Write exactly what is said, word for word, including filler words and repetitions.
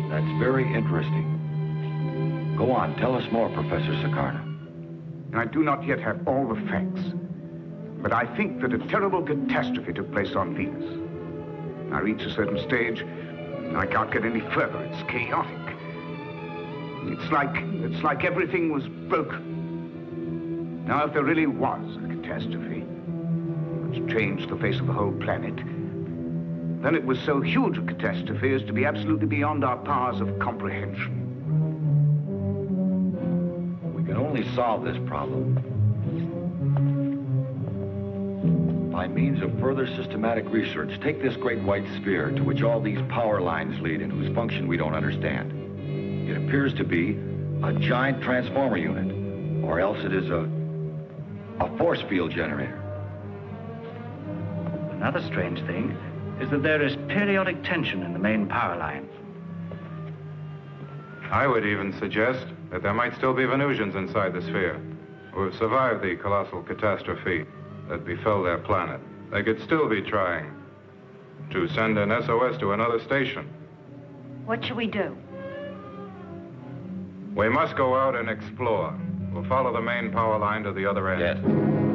That's very interesting. Go on, tell us more, Professor Sukarno. I do not yet have all the facts, but I think that a terrible catastrophe took place on Venus. I reach a certain stage, I can't get any further. It's chaotic. It's like, it's like everything was broken. Now, if there really was a catastrophe, which changed the face of the whole planet, then it was so huge a catastrophe as to be absolutely beyond our powers of comprehension. We can only solve this problem by means of further systematic research. Take this great white sphere to which all these power lines lead and whose function we don't understand. It appears to be a giant transformer unit, or else it is a, a force field generator. Another strange thing is that there is periodic tension in the main power lines. I would even suggest that there might still be Venusians inside the sphere who have survived the colossal catastrophe that befell their planet. They could still be trying to send an S O S to another station. What should we do? We must go out and explore. We'll follow the main power line to the other end. Yes.